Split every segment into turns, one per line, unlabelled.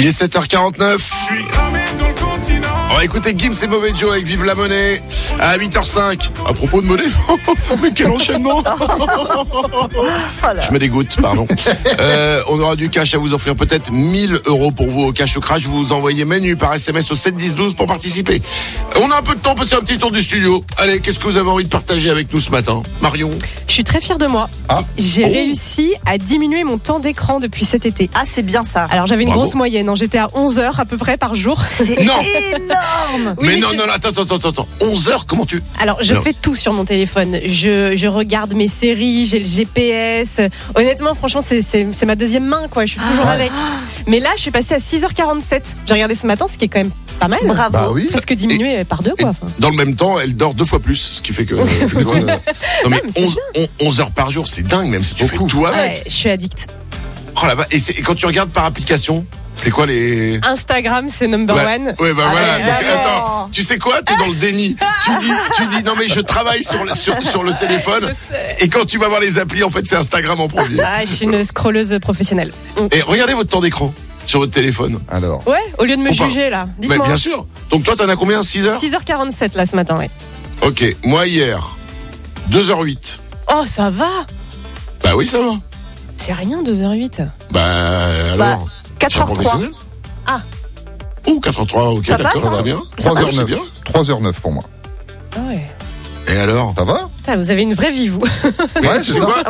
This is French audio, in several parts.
est 7h49. On va écouter Gims et Mauvais Joe avec Vive la Monnaie à 8h05. À propos de monnaie, mais quel enchaînement. Je me dégoûte, pardon. On aura du cash à vous offrir, peut-être 1000 € pour vous au cash au crash. Vous envoyez menu par SMS au 7 10 12 pour participer. On a un peu de temps pour faire un petit tour du studio. Allez, qu'est-ce que vous avez envie de partager avec nous ce matin, Marion?
Je suis très fière de moi. J'ai réussi à diminuer mon temps d'écran depuis cet été.
Ah, c'est bien ça.
Alors j'avais une
Bravo.
grosse moyenne, hein. J'étais à 11 heures à peu près par jour.
C'est
Non.
énorme.
Oui,
mais non,
je-
non, attends. 11 heures, comment tu...
Alors je
Alors.
fais tout sur mon téléphone. Je regarde mes séries, j'ai le GPS. Honnêtement, franchement, c'est ma deuxième main, quoi. Je suis toujours avec. Mais là, je suis passée à 6h47. J'ai regardé ce matin, ce qui est quand même pas mal.
Bravo.
Bah oui.
Presque diminué par deux,
Et
quoi.
dans le même temps, elle dort 2 fois plus, ce qui fait que... Non mais
mais c'est
11 heures par jour, c'est dingue, même si tu fais tout avec.
Ouais, je suis addict.
Oh là-bas. Et quand tu regardes par application, c'est quoi les...
Instagram, c'est number one.
Ouais, bah voilà.
ouais,
Donc,
alors.
attends, tu sais quoi? T'es dans le déni. Tu dis, non mais je travaille sur le téléphone. Et quand tu vas voir les applis, en fait, c'est Instagram en premier.
Ah, je suis une scrolleuse professionnelle.
Et regardez votre temps d'écran sur votre téléphone.
Alors,
Ouais, au lieu de me
Ou pas.
juger, là.
Mais
Dites-moi.
bien sûr. Donc toi, t'en as combien? 6 heures?
6h47 là ce matin, ouais.
Ok. Moi, hier, 2h08.
Oh, ça va.
Bah oui, ça va.
C'est rien, 2h08.
Bah alors. c'est un
4h03.
professionnel.
Ah.
Ouh, 4h03, ok,
Ça
d'accord,
passe,
très
hein
bien. Ah, c'est
3h09.
bien.
3h09 pour moi.
Ah ouais.
Et alors?
Ça va?
Putain, vous avez une vraie vie, vous.
Ouais,
Tu sais quoi?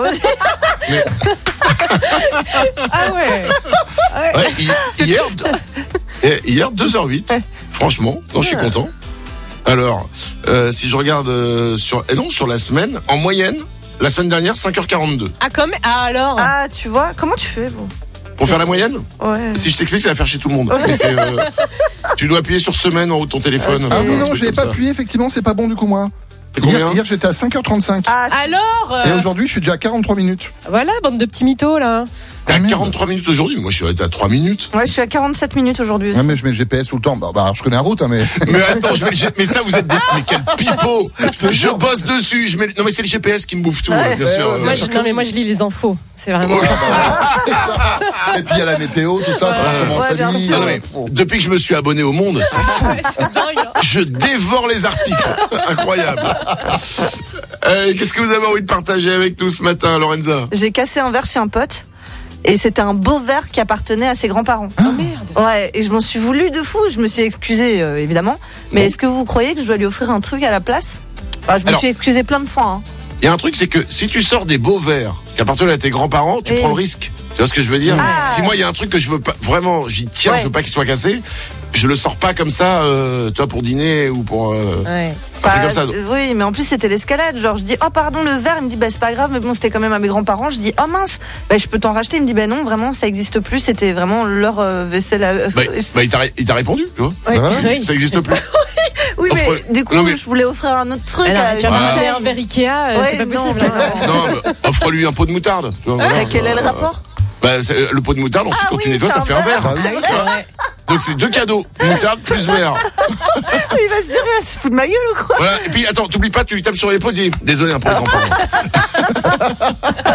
Ah ouais.
Ouais, hier 2h08. Franchement, non, je suis content. Alors, si je regarde sur la semaine, en moyenne, la semaine dernière, 5h42.
Ah, comme. Ah, alors.
Ah, tu vois, comment tu fais, bon?
Pour faire la moyenne,
Ouais.
si je t'explique, ça va faire chez tout le monde. Mais c'est, tu dois appuyer sur semaine en haut de ton téléphone.
Ah oui,
Un
non,
truc
je l'ai
comme
pas
ça.
appuyé, effectivement, c'est pas bon du coup, moi.
C'est combien?
Hier j'étais à 5h35.
Ah,
Alors.
Et aujourd'hui, je suis déjà à 43 minutes.
Voilà, bande de petits mythos, là.
T'es à
Ah, merde.
43 minutes aujourd'hui, mais moi je suis arrêté à 3 minutes.
ouais, je suis à 47 minutes aujourd'hui.
Ouais, mais je mets le GPS tout le temps. Bah, alors, je connais la route, hein, mais.
Mais attends, mais ça vous êtes des... Mais quel pipeau. Je bosse dessus, non mais c'est le GPS qui me bouffe tout, bien sûr.
ouais,
Moi,
bien
non, mais moi, je lis les infos. C'est vraiment.
Et puis il y a la météo, tout ça, ça commence
Ouais,
à
bien
nuit.
sûr.
Ah non, mais depuis que je me suis abonné au Monde, c'est fou.
C'est dingue, hein.
Je dévore les articles. Incroyable. Qu'est-ce que vous avez envie de partager avec nous ce matin, Lorenza?
J'ai cassé un verre chez un pote. Et c'était un beau verre qui appartenait à ses grands-parents.
Oh merde.
Ouais, et je m'en suis voulu de fou. Je me suis excusée, évidemment. Mais est-ce que vous croyez que je dois lui offrir un truc à la place? Enfin, je me
Alors-
suis excusée plein de fois. Hein.
Il y a un truc, c'est que si tu sors des beaux verres qui appartiennent à tes grands-parents, tu
Oui.
prends le risque. Tu vois ce que je veux dire?
Ah.
Si moi, il y a un truc que je veux pas, vraiment, j'y tiens,
Ouais.
je veux pas qu'il soit cassé, je le sors pas comme ça, toi, pour dîner ou pour,
Ouais.
un truc comme ça.
Oui, mais en plus c'était l'escalade. Genre je dis oh pardon le verre, il me dit bah c'est pas grave, mais bon c'était quand même à mes grands-parents. Je dis oh mince, bah je peux t'en racheter. Il me dit bah non vraiment ça existe plus. C'était vraiment leur vaisselle.
Bah, il t'a répondu, tu vois?
Ouais.
voilà.
Oui.
Ça existe plus.
Oui mais
offre-
du coup
non, mais-
je voulais offrir un autre truc.
Ah non,
à-
mais tu vas
Ah.
m'acheter un verre Ikea,
Ouais,
c'est pas
non,
possible.
non.
Non, mais offre-lui un pot de moutarde. Tu vois, voilà.
Quel est le rapport?
Bah, le pot de moutarde, ensuite,
Ah
quand tu
oui,
nettoies,
c'est
ça
un
fait un verre.
Ah oui.
Ah oui, c'est vrai.
Donc, c'est 2 cadeaux. Moutarde plus verre.
Il va se dire elle se fout de ma gueule ou quoi?
Voilà. Et puis, attends, t'oublies pas, tu lui tapes sur l'épaule, dis, désolé, pour les grands-parents.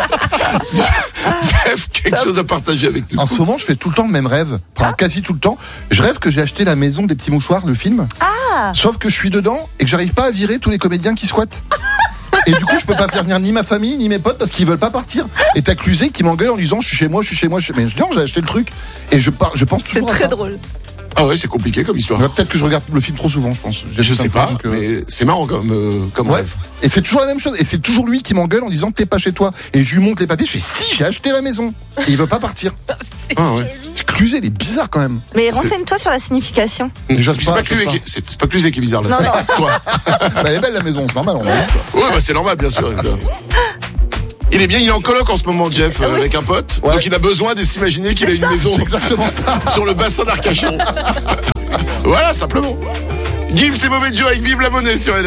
Jeff, quelque chose à partager avec nous.
En ce moment, je fais tout le temps le même rêve. Enfin, quasi tout le temps. Je rêve que j'ai acheté La Maison des Petits Mouchoirs, le film. Sauf que je suis dedans et que j'arrive pas à virer tous les comédiens qui squattent. Et du coup, je peux pas faire venir ni ma famille, ni mes potes parce qu'ils veulent pas partir. Et t'as Cluzet qui m'engueule en disant, je suis chez moi. Mais je dis, non, j'ai acheté le truc. Et je pense
C'est
toujours à
très
ça.
drôle.
Ah ouais, c'est compliqué comme histoire.
Ouais, peut-être que je regarde le film trop souvent, je pense.
Je sais pas,
que...
mais c'est marrant comme
Ouais.
rêve.
Et c'est toujours la même chose. Et c'est toujours lui qui m'engueule en disant t'es pas chez toi. Et je lui montre les papiers. Je fais si, j'ai acheté la maison. Et il veut pas partir.
Ah ouais.
C'est Cluzet, il est bizarre quand même.
Mais renseigne-toi sur la signification.
Déjà,
Puis c'est pas Cluzet qui est bizarre là,
Non,
c'est
non.
toi.
Bah, elle est belle la maison, c'est normal. On va dire.
Ouais, bah c'est normal, bien sûr. Il est bien, il est en coloc en ce moment, Jeff, avec un pote.
Ouais.
Donc il a besoin de s'imaginer qu'il a une maison
Exactement ça.
sur le bassin d'Arcachon. Voilà, simplement. Gims et Mauvais Joe avec Vive la Monnaie sur